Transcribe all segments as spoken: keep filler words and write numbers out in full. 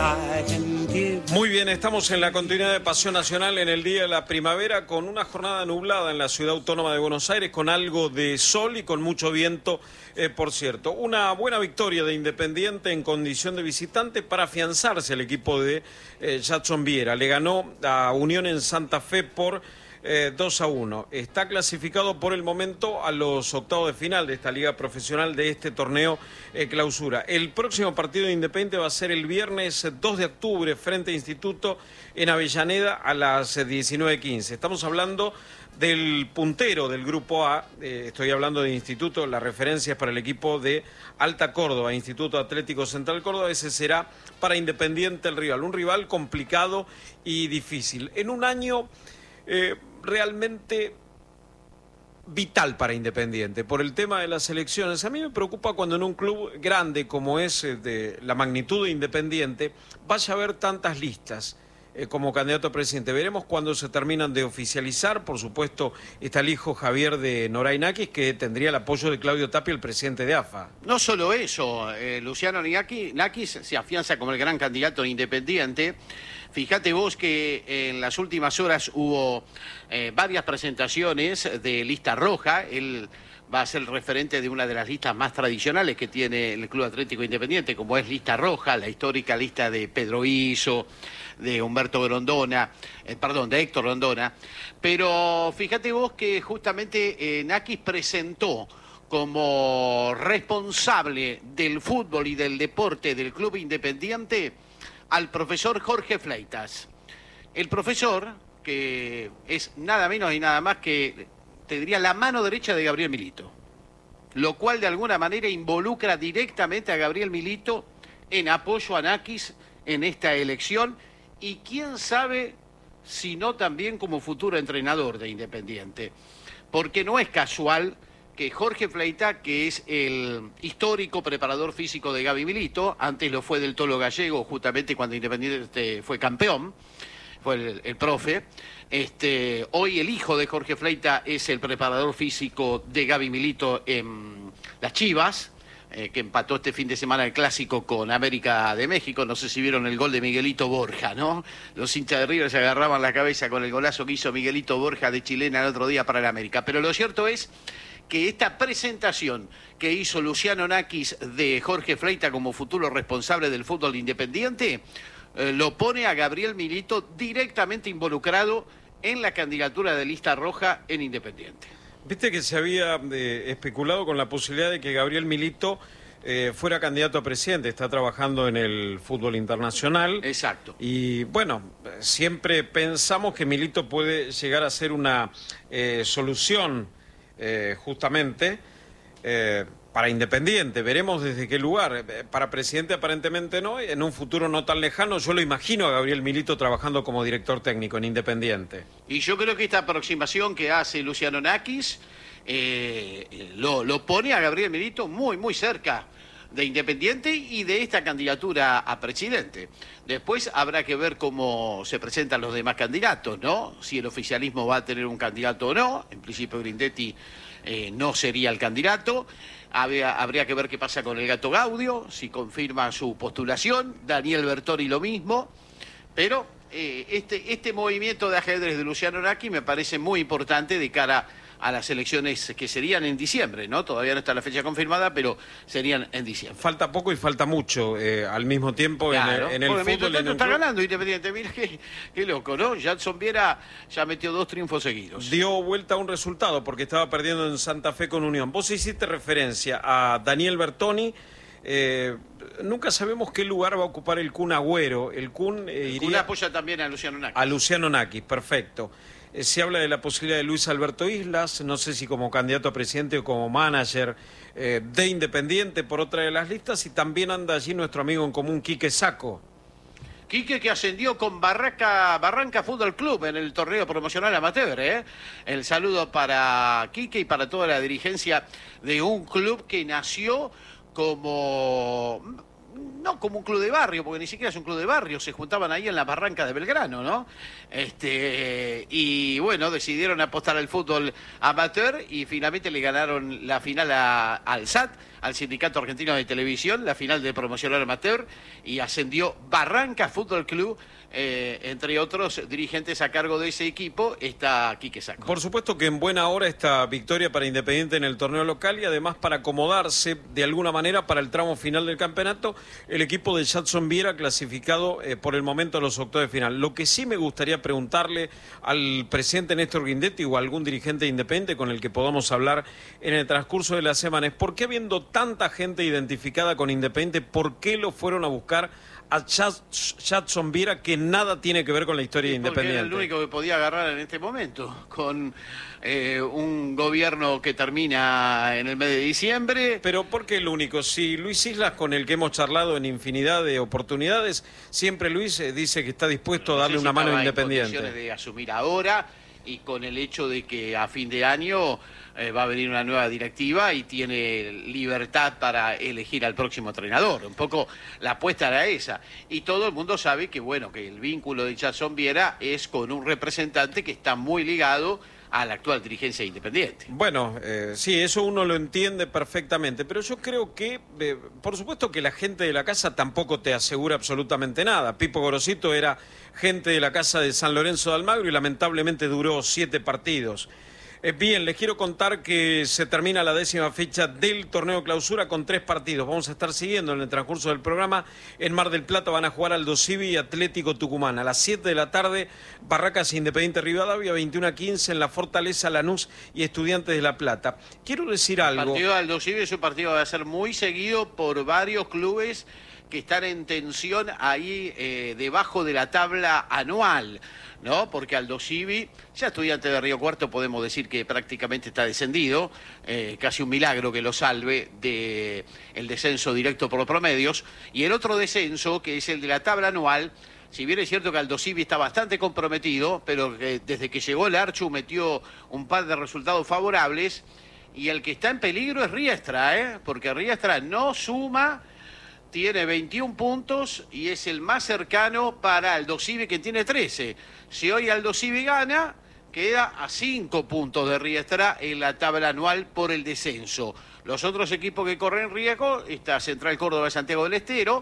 Muy bien, estamos en la continuidad de Pasión Nacional en el Día de la Primavera con una jornada nublada en la Ciudad Autónoma de Buenos Aires, con algo de sol y con mucho viento, eh, por cierto. Una buena victoria de Independiente en condición de visitante para afianzarse el equipo de eh, Jadson Viera. Le ganó a Unión en Santa Fe por Eh, dos a uno. Está clasificado por el momento a los octavos de final de esta liga profesional, de este torneo eh, clausura. El próximo partido de Independiente va a ser el viernes dos de octubre frente a Instituto en Avellaneda a las diecinueve quince. Estamos hablando del puntero del Grupo A, eh, estoy hablando de Instituto, la referencia es para el equipo de Alta Córdoba, Instituto Atlético Central Córdoba. Ese será para Independiente el rival, un rival complicado y difícil. En un año Eh, realmente vital para Independiente por el tema de las elecciones. A mí me preocupa cuando en un club grande como es eh, de la magnitud de Independiente vaya a haber tantas listas eh, como candidato a presidente. Veremos cuando se terminan de oficializar. Por supuesto está el hijo Javier de Noray Nakis, que tendría el apoyo de Claudio Tapia, el presidente de A F A. No solo eso, eh, Luciano Nakis se afianza como el gran candidato de Independiente. Fíjate vos que en las últimas horas hubo eh, varias presentaciones de lista roja. Él va a ser el referente de una de las listas más tradicionales que tiene el Club Atlético Independiente, como es lista roja, la histórica lista de Pedro Iso, de Humberto Grondona, eh, perdón, de Héctor Grondona. Pero fíjate vos que justamente eh, Nakis presentó como responsable del fútbol y del deporte del Club Independiente al profesor Jorge Fleitas. El profesor, que es nada menos y nada más que, te diría, la mano derecha de Gabriel Milito, lo cual de alguna manera involucra directamente a Gabriel Milito en apoyo a Nakis en esta elección, y quién sabe si no también como futuro entrenador de Independiente, porque no es casual que Jorge Fleitas, que es el histórico preparador físico de Gaby Milito, antes lo fue del Tolo Gallego, justamente cuando Independiente fue campeón, fue el, el profe, este, hoy el hijo de Jorge Fleitas es el preparador físico de Gaby Milito en las Chivas, eh, que empató este fin de semana el clásico con América de México. No sé si vieron el gol de Miguelito Borja, ¿no? Los hinchas de River se agarraban la cabeza con el golazo que hizo Miguelito Borja de chilena el otro día para el América. Pero lo cierto es que esta presentación que hizo Luciano Nakis de Jorge Fleitas como futuro responsable del fútbol independiente, eh, lo pone a Gabriel Milito directamente involucrado en la candidatura de lista roja en Independiente. Viste que se había eh, especulado con la posibilidad de que Gabriel Milito eh, fuera candidato a presidente. Está trabajando en el fútbol internacional. Exacto. Y bueno, siempre pensamos que Milito puede llegar a ser una eh, solución Eh, justamente eh, para Independiente. Veremos desde qué lugar. Eh, para presidente aparentemente no, en un futuro no tan lejano yo lo imagino a Gabriel Milito trabajando como director técnico en Independiente. Y yo creo que esta aproximación que hace Luciano Nakis eh, lo, lo pone a Gabriel Milito muy, muy cerca de Independiente y de esta candidatura a presidente. Después habrá que ver cómo se presentan los demás candidatos, ¿no? Si el oficialismo va a tener un candidato o no. En principio Grindetti eh, no sería el candidato. Habría, habría que ver qué pasa con el Gato Gaudio, si confirma su postulación. Daniel Bertoni lo mismo. Pero eh, este, este movimiento de ajedrez de Luciano Nakis me parece muy importante de cara a las elecciones que serían en diciembre, ¿no? Todavía no está la fecha confirmada, pero serían en diciembre. Falta poco y falta mucho eh, al mismo tiempo. Claro, en el, en el fútbol. En el está club ganando Independiente, mira qué, qué loco, ¿no? Jadson Viera ya metió dos triunfos seguidos. Dio vuelta a un resultado porque estaba perdiendo en Santa Fe con Unión. Vos hiciste referencia a Daniel Bertoni. Eh, nunca sabemos qué lugar va a ocupar el Kun Agüero. El Kun, eh, el iría... Kun apoya también a Luciano Nakis. A Luciano Nakis, perfecto. Eh, se habla de la posibilidad de Luis Alberto Islas, no sé si como candidato a presidente o como manager eh, de Independiente por otra de las listas, y también anda allí nuestro amigo en común, Quique Sacco. Quique, que ascendió con Barraca, Barranca Fútbol Club en el torneo promocional amateur, ¿eh? El saludo para Quique y para toda la dirigencia de un club que nació como... no como un club de barrio, porque ni siquiera es un club de barrio, se juntaban ahí en la barranca de Belgrano, ¿no? Este, y bueno, decidieron apostar al fútbol amateur y finalmente le ganaron la final a, al S A T. al Sindicato Argentino de Televisión, la final de promocional amateur, y ascendió Barranca Fútbol Club, eh, entre otros dirigentes a cargo de ese equipo, está Quique Sacco. Por supuesto que en buena hora esta victoria para Independiente en el torneo local y además para acomodarse de alguna manera para el tramo final del campeonato, el equipo de Jadson Viera clasificado eh, por el momento a los octavos de final. Lo que sí me gustaría preguntarle al presidente Néstor Guindetti o a algún dirigente de Independiente con el que podamos hablar en el transcurso de la semana es por qué, habiendo tanta gente identificada con Independiente, por qué lo fueron a buscar a Jadson Viera, que nada tiene que ver con la historia de Independiente. Era el único que podía agarrar en este momento, con eh, un gobierno que termina en el mes de diciembre. Pero ¿por qué el único? Si Luis Islas, con el que hemos charlado en infinidad de oportunidades, siempre Luis dice que está dispuesto a darle no sé una si mano a en Independiente. condiciones de asumir ahora, y con el hecho de que a fin de año eh, va a venir una nueva directiva y tiene libertad para elegir al próximo entrenador. Un poco la apuesta era esa. Y todo el mundo sabe que, bueno, que el vínculo de Jadson Viera es con un representante que está muy ligado a la actual dirigencia Independiente. Bueno, eh, sí, eso uno lo entiende perfectamente, pero yo creo que, eh, por supuesto que la gente de la casa tampoco te asegura absolutamente nada. Pipo Gorosito era gente de la casa de San Lorenzo de Almagro y lamentablemente duró siete partidos. Eh, bien, les quiero contar que se termina la décima fecha del torneo clausura con tres partidos. Vamos a estar siguiendo en el transcurso del programa. En Mar del Plata van a jugar Aldosivi y Atlético Tucumán. A las siete de la tarde, Barracas Independiente Rivadavia, veintiuno a quince en la Fortaleza Lanús y Estudiantes de La Plata. Quiero decir algo. El partido de Aldosivi es un partido que va a ser muy seguido por varios clubes que están en tensión ahí eh, debajo de la tabla anual, ¿no? Porque Aldosivi, ya Estudiante de Río Cuarto podemos decir que prácticamente está descendido, eh, casi un milagro que lo salve de el descenso directo por los promedios, y el otro descenso, que es el de la tabla anual, si bien es cierto que Aldosivi está bastante comprometido, pero que desde que llegó el Archu metió un par de resultados favorables, y el que está en peligro es Riestra, ¿eh? Porque Riestra no suma, tiene veintiún puntos y es el más cercano para Aldosivi, que tiene trece. Si hoy Aldosivi gana, queda a cinco puntos de Riestra en la tabla anual por el descenso. Los otros equipos que corren riesgo está Central Córdoba de Santiago del Estero,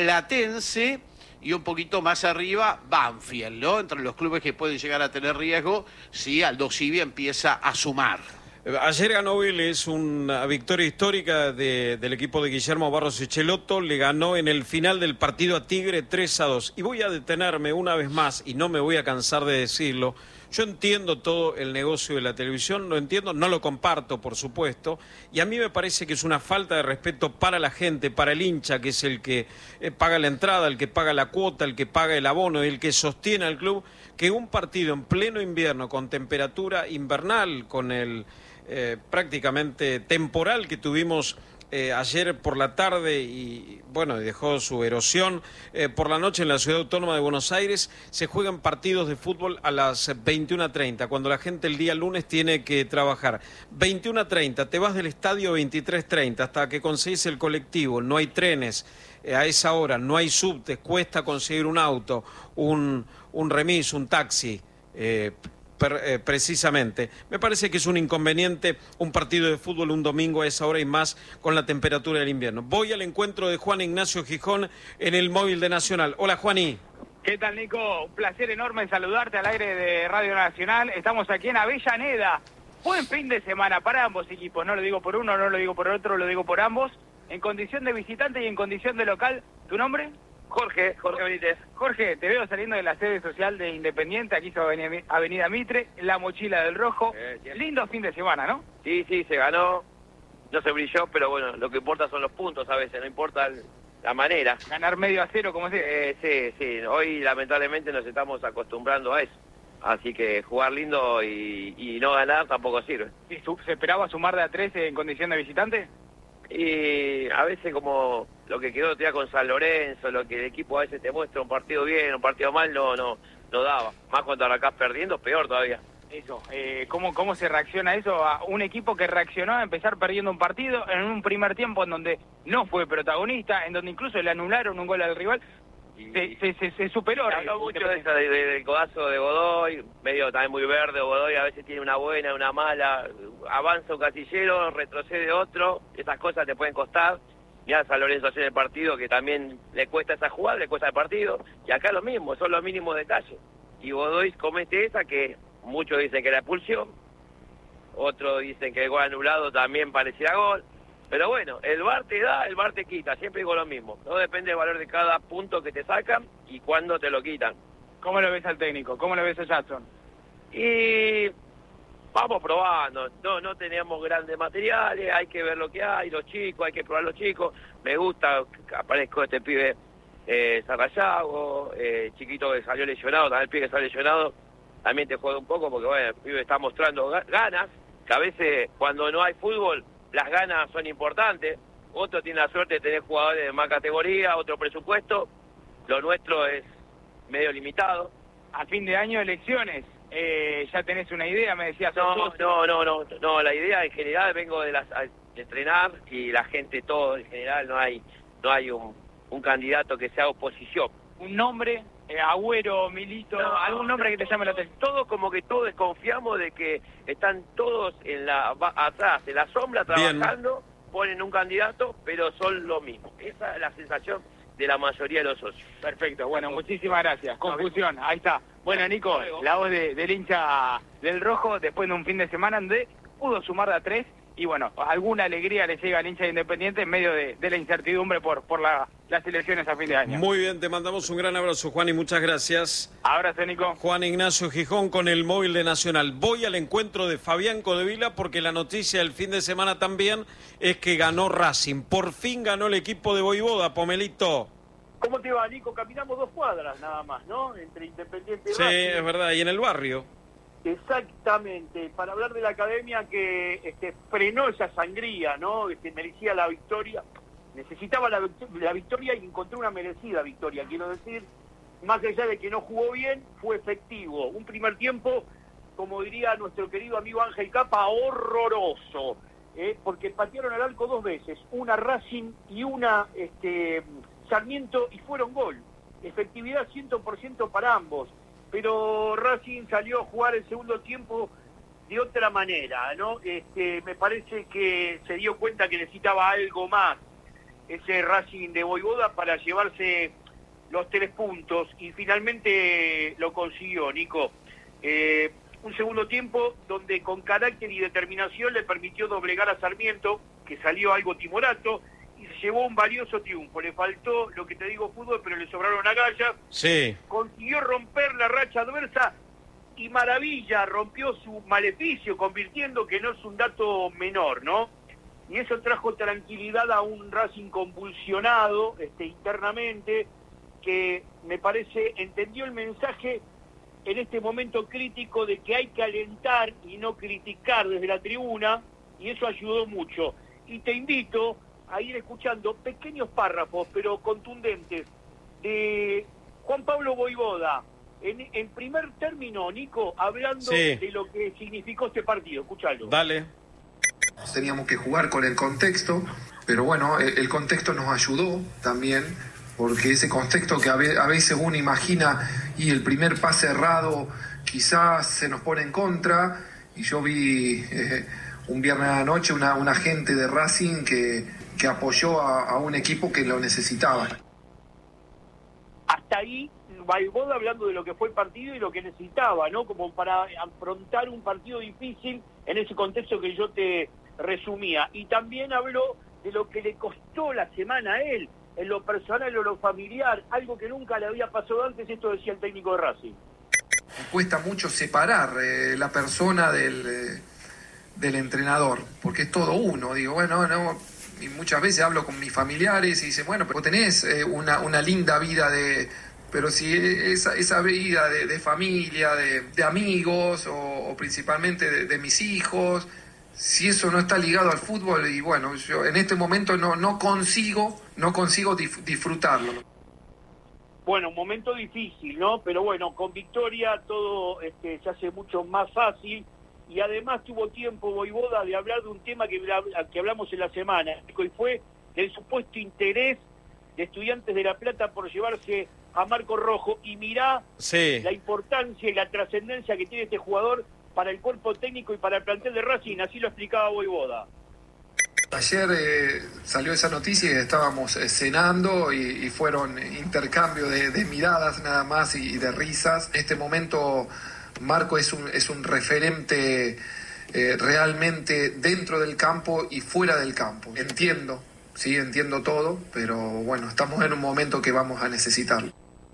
Platense y un poquito más arriba Banfield, ¿no? Entre los clubes que pueden llegar a tener riesgo si Aldosivi empieza a sumar. Ayer ganó Vélez una victoria histórica de, del equipo de Guillermo Barros Echelotto, le ganó en el final del partido a Tigre tres a dos. Y voy a detenerme una vez más, y no me voy a cansar de decirlo, yo entiendo todo el negocio de la televisión, lo entiendo, no lo comparto, por supuesto, y a mí me parece que es una falta de respeto para la gente, para el hincha, que es el que eh, paga la entrada, el que paga la cuota, el que paga el abono, el que sostiene al club, que un partido en pleno invierno, con temperatura invernal, con el eh, prácticamente temporal que tuvimos Eh, ayer por la tarde y bueno, dejó su erosión eh, por la noche en la Ciudad Autónoma de Buenos Aires, se juegan partidos de fútbol a las veintiuna treinta, cuando la gente el día lunes tiene que trabajar. veintiuna treinta, te vas del estadio veintitrés treinta hasta que conseguís el colectivo, no hay trenes eh, a esa hora, no hay subtes, cuesta conseguir un auto, un, un remis, un taxi, eh, Per, eh, precisamente. Me parece que es un inconveniente un partido de fútbol un domingo a esa hora y más con la temperatura del invierno. Voy al encuentro de Juan Ignacio Gijón en el móvil de Nacional. Hola, Juaní. ¿Qué tal, Nico? Un placer enorme en saludarte al aire de Radio Nacional. Estamos aquí en Avellaneda. Buen fin de semana para ambos equipos. No lo digo por uno, no lo digo por otro, lo digo por ambos. En condición de visitante y en condición de local. ¿Tu nombre? Jorge, Jorge Benítez. Jorge, te veo saliendo de la sede social de Independiente, aquí sobre Avenida Mitre, la mochila del Rojo. Eh, sí. Lindo fin de semana, ¿no? Sí, sí, se ganó, no se brilló, pero bueno, lo que importa son los puntos a veces, no importa el, la manera. Ganar medio a cero, como se eh, Sí, sí, hoy lamentablemente nos estamos acostumbrando a eso. Así que jugar lindo y, y no ganar tampoco sirve. ¿Se esperaba sumar de a tres en condición de visitante? Y a veces como lo que quedó todavía con San Lorenzo, lo que el equipo a veces te muestra un partido bien, un partido mal, no no no daba. Más cuando arrancás perdiendo, peor todavía. Eso, eh, ¿cómo, ¿cómo se reacciona eso a un equipo que reaccionó a empezar perdiendo un partido en un primer tiempo en donde no fue protagonista, en donde incluso le anularon un gol al rival Y, se, se, se, se superó. Se habló mucho de eso, de, de, del codazo de Godoy, medio también muy verde. Godoy a veces tiene una buena, una mala. Avanza un casillero, retrocede otro. Esas cosas te pueden costar. Mirá a San Lorenzo ayer el partido, que también le cuesta esa jugada, le cuesta el partido. Y acá lo mismo, son los mínimos detalles. Y Godoy comete esa que muchos dicen que era expulsión. Otros dicen que el gol anulado también parecía gol. Pero bueno, el V A R te da, el V A R te quita, siempre digo lo mismo. No depende del valor de cada punto que te sacan y cuándo te lo quitan. ¿Cómo lo ves al técnico? ¿Cómo lo ves a Jackson? Y vamos probando, no no tenemos grandes materiales, hay que ver lo que hay, los chicos, hay que probar los chicos. Me gusta que aparezca este pibe eh, Sarrayago, eh, chiquito que salió lesionado, también el pibe que salió lesionado, también te juega un poco porque bueno, el pibe está mostrando ganas, que a veces cuando no hay fútbol las ganas son importantes. Otro tiene la suerte de tener jugadores de más categoría, otro presupuesto. Lo nuestro es medio limitado. A fin de año, elecciones. Eh, ¿Ya tenés una idea? Me decías. No, no, no, no, no. La idea en general, vengo de, las, de entrenar y la gente, todo en general, no hay no hay un, un candidato que sea oposición. ¿Un nombre? Eh, Agüero, Milito, no, algún nombre no, que te llame la atención. Todos como que todos desconfiamos de que están todos en la atrás, en la sombra, trabajando, bien. Ponen un candidato, pero son lo mismo. Esa es la sensación de la mayoría de los socios. Perfecto, bueno, muchísimas gracias. Confusión, ahí está. Bueno, Nico, la voz de, del hincha del Rojo, después de un fin de semana donde pudo sumar de a tres, y bueno, alguna alegría le llega al hincha de Independiente en medio de, de la incertidumbre por, por la, las elecciones a fin de año. Muy bien, te mandamos un gran abrazo, Juan, y muchas gracias. Abrazo, Nico. Juan Ignacio Gijón con el móvil de Nacional. Voy al encuentro de Fabián Codevila porque la noticia del fin de semana también es que ganó Racing. Por fin ganó el equipo de Voivoda, Pomelito. ¿Cómo te va, Nico? Caminamos dos cuadras nada más, ¿no? Entre Independiente y sí, Racing. Sí, es verdad, y en el barrio. Exactamente, para hablar de la academia que este, frenó esa sangría, ¿no? Este, merecía la victoria, necesitaba la, la victoria y encontró una merecida victoria, quiero decir, más allá de que no jugó bien, fue efectivo. Un primer tiempo, como diría nuestro querido amigo Ángel Capa, horroroso, ¿eh? Porque patearon al arco dos veces, una Racing y una este, Sarmiento, y fueron gol. Efectividad cien por ciento para ambos. Pero Racing salió a jugar el segundo tiempo de otra manera, ¿no? Este, me parece que se dio cuenta que necesitaba algo más ese Racing de Voivoda para llevarse los tres puntos y finalmente lo consiguió, Nico. Eh, un segundo tiempo donde con carácter y determinación le permitió doblegar a Sarmiento, que salió algo timorato, y se llevó un valioso triunfo. Le faltó, lo que te digo, fútbol, pero le sobraron agallas. Sí. Consiguió romper la racha adversa y maravilla, rompió su maleficio, convirtiendo que no es un dato menor, ¿no? Y eso trajo tranquilidad a un Racing convulsionado este, internamente, que me parece entendió el mensaje en este momento crítico de que hay que alentar y no criticar desde la tribuna, y eso ayudó mucho. Y te invito a ir escuchando pequeños párrafos, pero contundentes, de Juan Pablo Voivoda, en, en primer término, Nico, hablando sí. de lo que significó este partido. Escúchalo. Dale. Teníamos que jugar con el contexto, pero bueno, el, el contexto nos ayudó también, porque ese contexto que a, ve, a veces uno imagina, y el primer pase errado quizás se nos pone en contra, y yo vi eh, un viernes a la noche una, una gente de Racing que que apoyó a, a un equipo que lo necesitaba. Hasta ahí, Voivoda hablando de lo que fue el partido y lo que necesitaba, ¿no? Como para afrontar un partido difícil en ese contexto que yo te resumía. Y también habló de lo que le costó la semana a él, en lo personal o lo familiar, algo que nunca le había pasado antes, esto decía el técnico de Racing. Cuesta mucho separar eh, la persona del, eh, del entrenador, porque es todo uno, digo, bueno, no... Y muchas veces hablo con mis familiares y dicen, bueno, pero tenés eh, una, una linda vida de... Pero si esa, esa vida de, de familia, de, de amigos o, o principalmente de, de mis hijos, si eso no está ligado al fútbol, y bueno, yo en este momento no, no consigo, no consigo dif, disfrutarlo. Bueno, un momento difícil, ¿no? Pero bueno, con victoria todo este, se hace mucho más fácil. Y además tuvo tiempo Voivoda de hablar de un tema que, que hablamos en la semana, y fue del supuesto interés de Estudiantes de La Plata por llevarse a Marco Rojo y mirá sí. la importancia y la trascendencia que tiene este jugador para el cuerpo técnico y para el plantel de Racing, así lo explicaba Voivoda. Ayer eh, salió esa noticia y estábamos eh, cenando y, y fueron intercambio de, de miradas nada más y, y de risas. En este momento Marco es un, es un referente eh, realmente dentro del campo y fuera del campo. Entiendo, sí, entiendo todo, pero bueno, estamos en un momento que vamos a necesitarlo.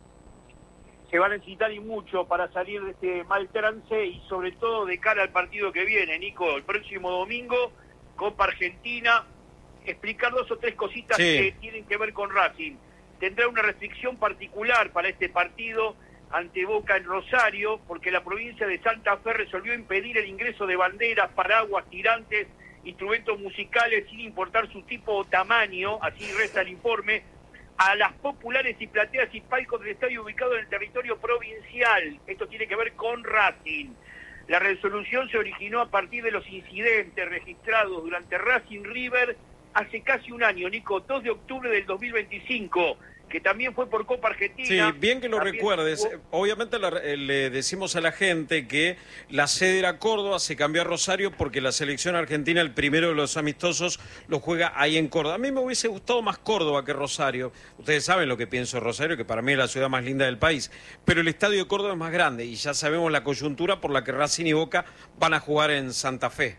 Se va a necesitar y mucho para salir de este mal trance y sobre todo de cara al partido que viene, Nico, el próximo domingo, Copa Argentina. Explicar dos o tres cositas sí. que tienen que ver con Racing. Tendrá una restricción particular para este partido ante Boca en Rosario, porque la provincia de Santa Fe resolvió impedir el ingreso de banderas, paraguas, tirantes, instrumentos musicales, sin importar su tipo o tamaño, así resta el informe, a las populares y plateas y palcos del estadio ubicado en el territorio provincial. Esto tiene que ver con Racing. La resolución se originó a partir de los incidentes registrados durante Racing River hace casi un año, Nico, dos de octubre del dos mil veinticinco, que también fue por Copa Argentina. Sí, bien que lo también recuerdes. Hubo... Obviamente la, le decimos a la gente que la sede era Córdoba, se cambió a Rosario porque la selección argentina, el primero de los amistosos, lo juega ahí en Córdoba. A mí me hubiese gustado más Córdoba que Rosario. Ustedes saben lo que pienso de Rosario, que para mí es la ciudad más linda del país. Pero el estadio de Córdoba es más grande y ya sabemos la coyuntura por la que Racing y Boca van a jugar en Santa Fe.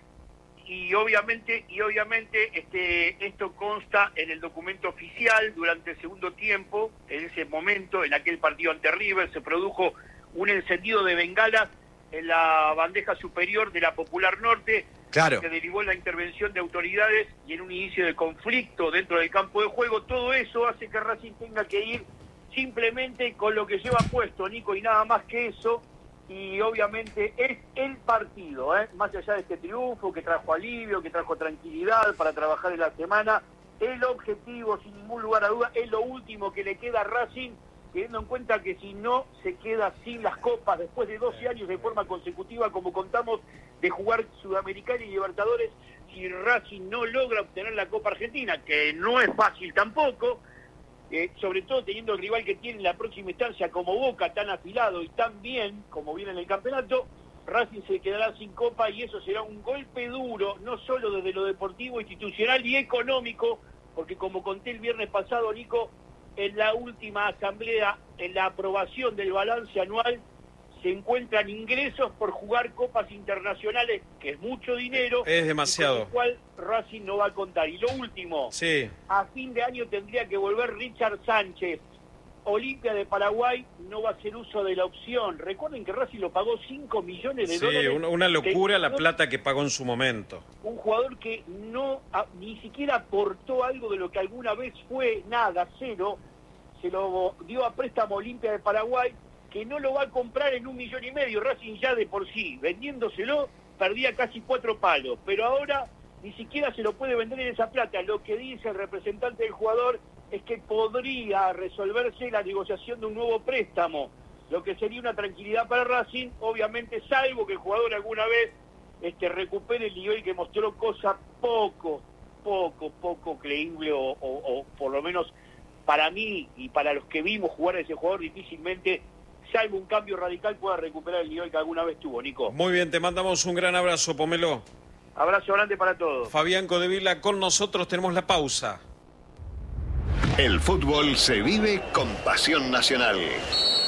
Y obviamente, y obviamente este, esto consta en el documento oficial. Durante el segundo tiempo, en ese momento, en aquel partido ante River, se produjo un encendido de bengalas en la bandeja superior de la Popular Norte, claro. que derivó en la intervención de autoridades y en un inicio de conflicto dentro del campo de juego. Todo eso hace que Racing tenga que ir simplemente con lo que lleva puesto, Nico, y nada más que eso. Y obviamente es el partido, ¿eh? Más allá de este triunfo que trajo alivio, que trajo tranquilidad para trabajar en la semana, el objetivo, sin ningún lugar a duda, es lo último que le queda a Racing, teniendo en cuenta que si no se queda sin las copas después de doce años de forma consecutiva, como contamos, de jugar Sudamericana y Libertadores, si Racing no logra obtener la Copa Argentina, que no es fácil tampoco, Eh, sobre todo teniendo el rival que tiene en la próxima instancia como Boca, tan afilado y tan bien como viene en el campeonato, Racing se quedará sin copa y eso será un golpe duro, no solo desde lo deportivo, institucional y económico, porque como conté el viernes pasado, Nico, en la última asamblea, en la aprobación del balance anual, se encuentran ingresos por jugar copas internacionales, que es mucho dinero. Es demasiado. Con lo cual Racing no va a contar. Y lo último, sí. a fin de año tendría que volver Richard Sánchez. Olimpia de Paraguay no va a hacer uso de la opción. Recuerden que Racing lo pagó cinco millones de sí, dólares. Sí, una, una locura que, la plata que pagó en su momento. Un jugador que no a, ni siquiera aportó algo de lo que alguna vez fue, nada, cero. Se lo dio a préstamo Olimpia de Paraguay, que no lo va a comprar en un millón y medio. Racing ya de por sí, vendiéndoselo, perdía casi cuatro palos, pero ahora ni siquiera se lo puede vender en esa plata. Lo que dice el representante del jugador es que podría resolverse la negociación de un nuevo préstamo, lo que sería una tranquilidad para Racing, obviamente, salvo que el jugador alguna vez este, recupere el nivel que mostró, cosa poco, poco, poco creíble, o, o, o por lo menos para mí y para los que vimos jugar a ese jugador, difícilmente, salvo un cambio radical, pueda recuperar el nivel que alguna vez tuvo, Nico. Muy bien, te mandamos un gran abrazo, Pomelo. Abrazo grande para todos. Fabián Codevila con nosotros, tenemos la pausa. El fútbol se vive con pasión nacional.